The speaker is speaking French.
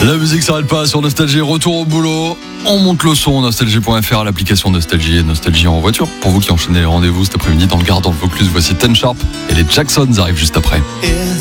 La musique s'arrête pas sur Nostalgie. Retour au boulot. On monte le son, nostalgie.fr, l'application Nostalgie et Nostalgie en voiture. Pour vous qui enchaînez les rendez-vous cet après-midi dans le Gard, dans le Vaucluse, voici Ten Sharp et les Jacksons arrivent juste après. It's